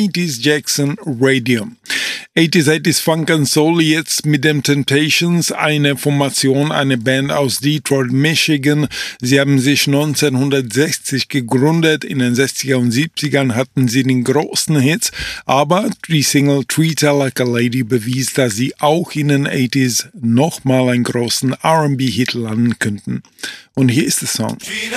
80s Jackson Radio. 80s Funk and Soul jetzt mit den Temptations, eine Formation, eine Band aus Detroit, Michigan. Sie haben sich 1960 gegründet, in den 60er und 70ern hatten sie den großen Hits, aber die Single Treat Her Like a Lady bewies, dass sie auch in den 80s nochmal einen großen R&B-Hit landen könnten. Und hier ist der Song.